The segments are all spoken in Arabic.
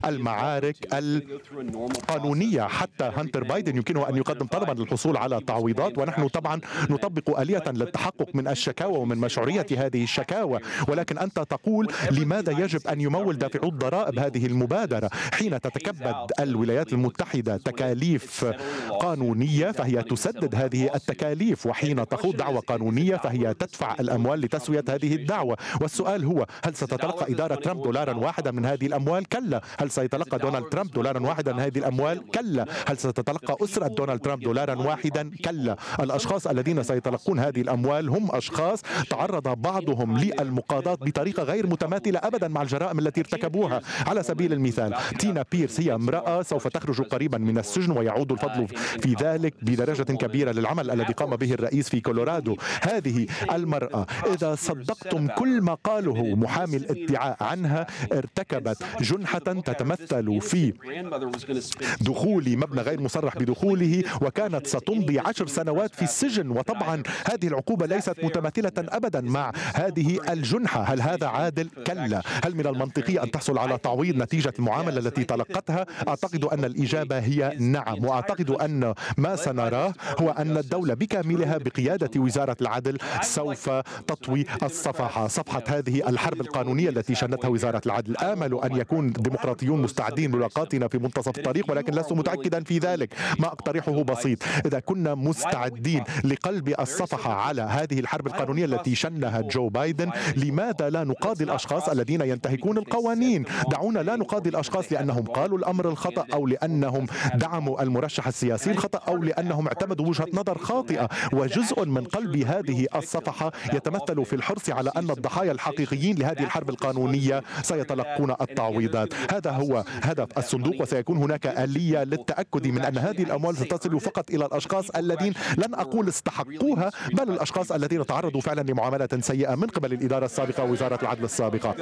المعارك القانونية. حتى هانتر بايدن يمكنه أن يقدم طلبا للحصول على تعويضات، ونحن طبعا نطبق آلية للتحقق من الشكاوى ومن مشروعية هذه الشكاوى. ولكن أنت تقول لماذا يجب أن يمول دافعو الضرائب هذه المبادرة؟ حين تتكبد الولايات المتحدة تكاليف قانونية فهي تسدد هذه التكاليف، وحين تخوض دعوة قانونية فهي تدفع الأموال لتسوية هذه الدعوة. والسؤال هو، هل ستتلقى إدارة ترامب دولارا واحدا من هذه الأموال؟ كلا. هل سيتلقى دونالد ترامب دولارا واحدا من هذه الأموال؟ كلا. هل ستتلقى أسرة دونالد ترامب دولارا واحدا؟ كلا. الأشخاص الذين سيتلقون هذه الأموال هم أشخاص تعرض بعضهم للمقاضاة بطريقة غير متماثلة أبدا مع الجرائم التي ارتكبوها. على سبيل المثال، تينا بيرس هي امرأة سوف تخرج قريبا من السجن، ويعود الفضل في ذلك بدرجة كبيرة للعمل الذي قام به الرئيس في كولورادو. هذه المرأة إذا صدقتم كل ما قاله محامي الادعاء عنها، ارتكبت جنحة تتمثل في دخول مبنى غير مصرح بدخوله، وكانت ستمضي 10 سنوات في السجن. وطبعا هذه العقوبة ليست متماثلة أبدا مع هذه الجنحة. هل هذا عادل؟ كلا. هل من المنطقي أن تحصل على تعويض نتيجة المعاملة التي تلقتها؟ أعتقد أن الإجابة هي نعم. وأعتقد أن ما سنراه هو أن الدولة بكاملها بقيادة وزارة العدل سوف تطوي صفحة هذه الحرب القانونية التي شنتها وزارة العدل. آمل أن يكون الديمقراطيون مستعدين لملاقاتنا في منتصف الطريق، ولكن لست متأكدا في ذلك. ما أقترحه بسيط: إذا كنا مستعدين لقلب الصفحة على هذه الحرب القانونية التي شنها جو بايدن، لماذا لا نقاضي الأشخاص الذين ينتهكون القوانين؟ دعونا لا نقاضي الأشخاص لأنهم قالوا الأمر الخطأ، أو لأنهم دعموا المرشح السياسي الخطأ، أو لأنهم اعتمدوا وجهة نظر خاطئة. وجزء من قلب هذه الصفحة يتمثل في الحرص على أن الضحايا الحقيقيين لهذه الحرب القانونية سيتلقون التعويضات. هذا هو هدف الصندوق، وسيكون هناك آلية للتأكد من أن هذه الأموال ستصل فقط إلى الأشخاص الذين لن أقول استحقوها، بل الأشخاص الذين تعرضوا فعلا لمعاملة سيئة من قبل الإدارة السابقة ووزارة العدل السابقة.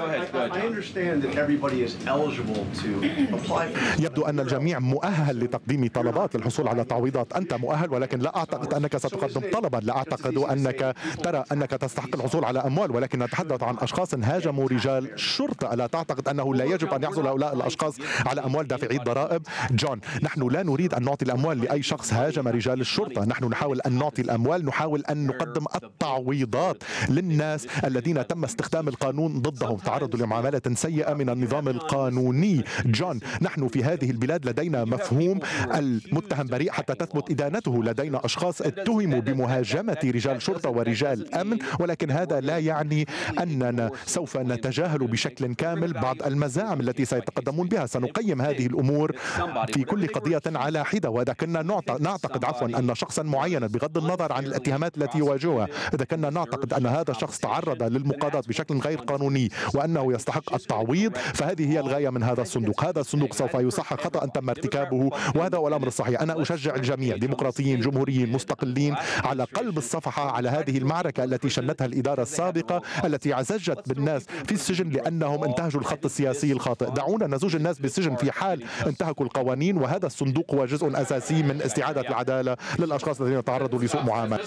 يبدو أن الجميع مؤهل لتقديم طلبات للحصول على تعويضات. أنت مؤهل، ولكن لا أعتقد أنك ستقدم طلبا. لا أعتقد أنك ترى أنك تستحق الحصول على أموال، ولكن نتحدث عن أشخاص هاجموا رجال شرطة. ألا تعتقد أنه لا يجب أن يحصل هؤلاء الأشخاص على أموال دافعي الضرائب؟ جون، نحن لا نريد أن نعطي الأموال لأي شخص هاجم رجال الشرطة. نحن نحاول أن نعطي الأموال، نحاول أن نقدم التعويضات للناس الذين تم استخدام القانون ضدهم، تعرضوا لمعاملة سيئة من النظام القانوني. جون، نحن في هذه البلاد لدينا مفهوم المتهم بريء حتى تثبت إدانته. لدينا أشخاص اتهموا بمهاجمة رجال شرطة ورجال أمن، ولكن هذا لا يعني أننا سوف نتجاهل بشكل كامل بعض المزاعم التي سيتقدمون بها. سنقيم هذه الأمور في كل قضية على حدة. وإذا كنا نعتقد أن شخصا معينا بغض النظر عن الاتهامات التي يواجهها، إذا كنا نعتقد أن هذا الشخص تعرض للمقاضاة بشكل غير قانوني وأنه يستحق التعويض، فهذه هي الغاية من هذا الصندوق. هذا الصندوق سوف يصحح خطأ تم ارتكابه، وهذا هو الأمر الصحيح. أنا أشجع الجميع، ديمقراطيين، جمهوريين، مستقلين، على قلب الصفحة على هذه المعركة التي شنتها الإدارة السابقة، التي عزجت بالناس في السجن لأنهم انتهجوا الخط السياسي الخاطئ. دعونا نزوج الناس بالسجن في حال انتهكوا القوانين، وهذا الصندوق هو جزء أساسي من استعادة العدالة للأشخاص الذين تعرضوا لسوء معاملة.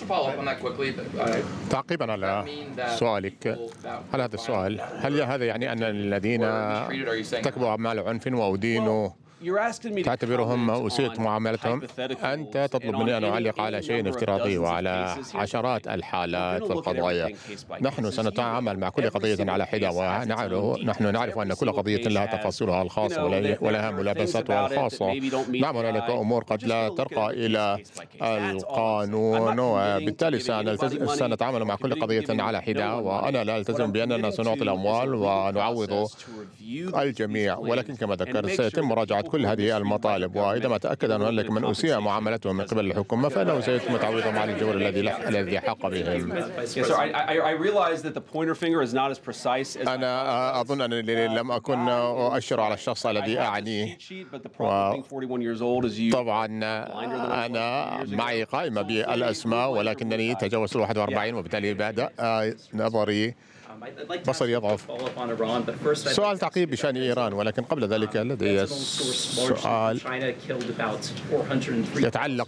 تعقيبا على سؤالك على هذا السؤال، هل هذا يعني أن الذين ارتكبوا أعمال عنف وأدينوا تعتبرهم أسيءت معاملتهم؟ أنت تطلب مني أن أعلق على شيء افتراضي وعلى عشرات الحالات والقضايا. نحن سنتعامل مع كل قضية على حدة، ونحن نعرف أن كل قضية لها تفاصيلها الخاصة ولها ملابساتها الخاصة. نعم، هنالك أمور قد لا ترقى إلى القانون، وبالتالي سنتعامل مع كل قضية على حدة. وأنا لا ألتزم بأننا سنعطي الأموال ونعوض الجميع، ولكن كما ذكرت سيتم مراجعة كل هذه المطالب، وإذا ما تأكد أن هنالك من أسيء معاملتهم من قبل الحكومة فإنه سيتم تعويضهم على الجور الذي حق بهم. أنا أظن أنني لم أكن أؤشر على الشخص الذي أعنيه. طبعا أنا معي قائمة بالأسماء، ولكنني تجاوزت 41، وبالتالي بدأ نظري بصري يضعف. سؤال تعقيب بشأن إيران، ولكن قبل ذلك لدي سؤال يتعلق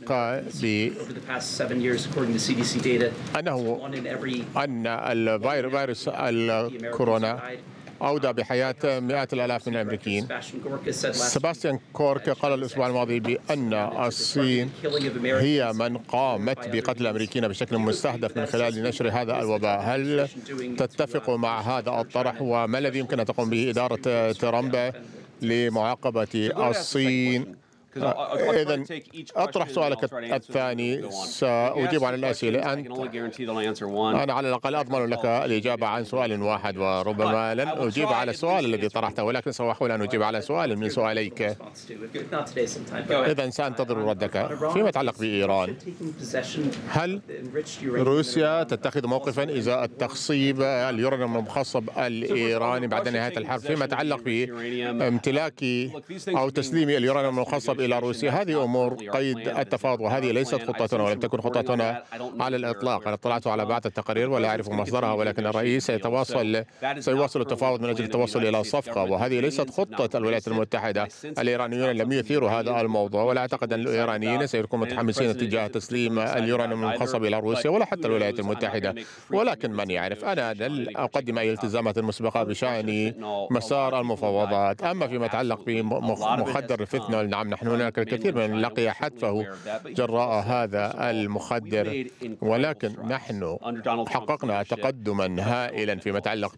أن الفيروس الكورونا أودى بحياة مئات الآلاف من الأمريكيين. سباستيان كورك قال الأسبوع الماضي بأن الصين هي من قامت بقتل الأمريكيين بشكل مستهدف من خلال نشر هذا الوباء. هل تتفق مع هذا الطرح؟ وما الذي يمكن أن تقوم به إدارة ترامب لمعاقبة الصين؟ إذا أطرح سؤالك الثاني، سأجيب عن الأسئلة. أنا على الأقل أضمن لك الإجابة عن سؤال واحد، وربما لن أجيب على السؤال الذي طرحته، ولكن سأحاول أن أجيب على سؤال من سؤاليك. إذا سأنتظر ردك. فيما يتعلق بإيران، هل روسيا تتخذ موقفا إزاء التخصيب اليورانيوم المخصب الإيراني بعد نهاية الحرب؟ فيما يتعلق بامتلاك أو تسليم اليورانيوم المخصب إلى روسيا، هذه أمور قيد التفاوض، وهذه ليست خطتنا ولم تكن خطتنا على الإطلاق. أنا اطلعت على بعض التقارير ولا أعرف مصدرها، ولكن الرئيس سيواصل التفاوض من أجل التوصل إلى صفقة، وهذه ليست خطة الولايات المتحدة. الإيرانيون لم يثيروا هذا الموضوع، ولا أعتقد أن الإيرانيين سيكونوا متحمسين تجاه تسليم اليورانيوم المخصب إلى روسيا ولا حتى الولايات المتحدة. ولكن من يعرف، أنا لن أقدم أي التزامات مسبقة بشأن مسار المفاوضات. أما فيما يتعلق بمخدر الفينول، نعم، نحن هناك الكثير من لقي حتفه جراء هذا المخدر، ولكن نحن حققنا تقدما هائلا فيما يتعلق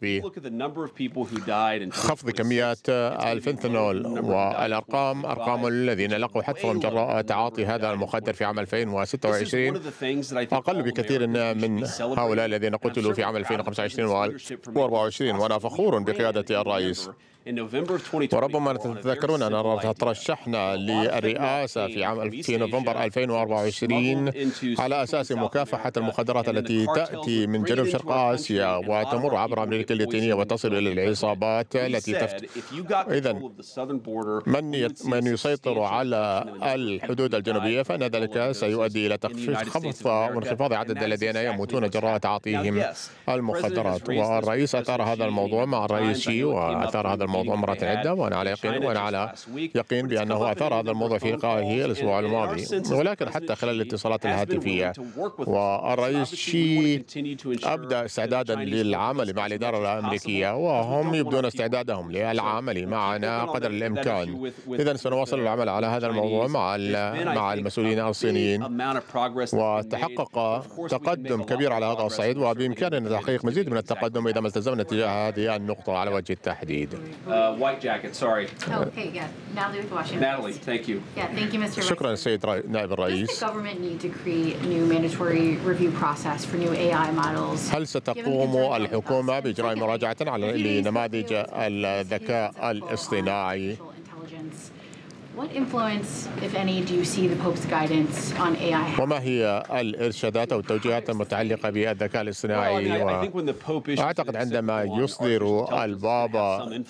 بخفض كميات الفينول، والأرقام أرقام الذين لقوا حتفهم جراء تعاطي هذا المخدر في عام 2026 أقل بكثير من هؤلاء الذين قتلوا في عام 2025 و24. وأنا فخور بقيادة الرئيس. وربما تتذكرون أننا ترشحنا للرئاسة في نوفمبر 2024 على أساس مكافحة المخدرات التي تأتي من جنوب شرق آسيا وتمر عبر أمريكا اللاتينية وتصل إلى العصابات التي إذا من يسيطر على الحدود الجنوبية، فإن ذلك سيؤدي إلى خفض وانخفاض عدد الذين يموتون جراء تعاطيهم المخدرات. والرئيس أثار هذا الموضوع مع الرئيس شي، وأثار هذا الموضوع مرة عدة، وأنا على يقين بأنه أثار هذا الموضوع في لقائه الأسبوع الماضي. ولكن حتى خلال الاتصالات الهاتفية، والرئيس شي أبدأ استعدادا للعمل مع الإدارة الأمريكية، وهم يبدون استعدادهم للعمل معنا قدر الإمكان. إذا سنواصل العمل على هذا الموضوع مع المسؤولين الصينيين، وتحقق تقدم كبير على هذا الصعيد، وبإمكاننا تحقيق مزيد من التقدم إذا ما التزمنا تجاه هذه النقطة على وجه التحديد. White jacket, sorry. Okay, yeah. Natalie with Washington. Natalie, thank you. Yeah, thank you, Mr. شكرا السيد نائب الرئيس. Does the government need to create a new mandatory review process for new AI models? هل ستقوم الحكومة بإجراء مراجعة لنماذج الذكاء الاصطناعي؟ What influence, if any, do you see the Pope's guidance on AI? وما هي الإرشادات أو التوجيهات المتعلقة بالذكاء الاصطناعي؟ أعتقد عندما يصدر البابا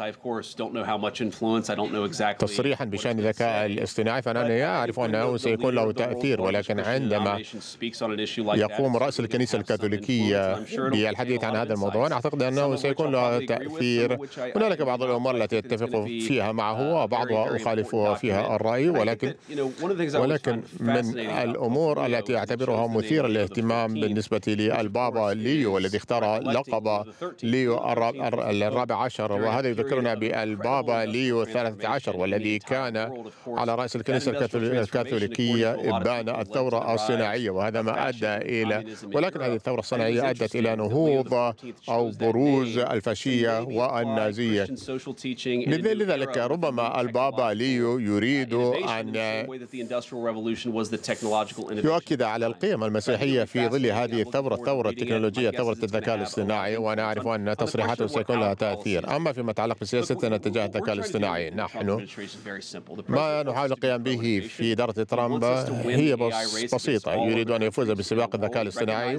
تصريحا بشأن الذكاء الاصطناعي، فأنا أعرف أنه سيكون له تأثير، ولكن عندما يقوم رأس الكنيسة الكاثوليكية بالحديث عن هذا الموضوع، أنا أعتقد أنه سيكون له تأثير. هنالك بعض الأمور التي أتفق فيها معه وبعضها أخالفها فيها الرأي، ولكن من الأمور التي أعتبرها مثيرة للاهتمام بالنسبة للبابا ليو، والذي اختار لقب ليو 14، وهذا يذكرنا بالبابا ليو 13، والذي كان على رأس الكنيسة الكاثوليكية إبان الثورة الصناعية، وهذا ما أدى إلى، ولكن هذه الثورة الصناعية أدت إلى نهوض أو بروز الفاشية والنازية. لذلك ربما البابا ليو يريد أن يؤكد على القيم المسيحية في ظل هذه الثورة التكنولوجية، ثورة الذكاء الاصطناعي، وأنا أعرف أن تصريحاته سيكون لها تأثير. أما فيما يتعلق بسياستنا تجاه الذكاء الاصطناعي، نحن ما نحاول القيام به في إدارة ترامب هي بسيطة. يريد أن يفوز بسباق الذكاء الاصطناعي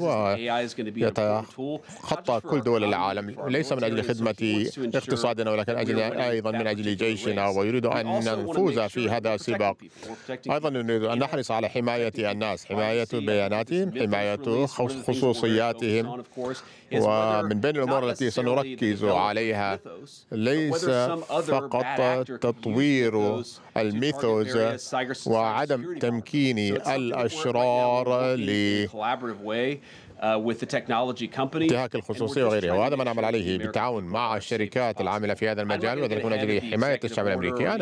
ويتخطى كل دول العالم، ليس من أجل خدمة اقتصادنا، ولكن أيضا من أجل جيشنا، ويريد أن نفوز في هذا السباق. أيضا نريد أن نحرص على حماية الناس، حماية بياناتهم، حماية خصوصياتهم. ومن بين الأمور التي سنركز عليها ليس فقط تطوير الميثوز وعدم تمكين الأشرار انتهاك الخصوصية وغيرها، وهذا ما نعمل عليه بالتعاون مع الشركات العاملة في هذا المجال، وذلك من أجل حماية الشعب الأمريكي.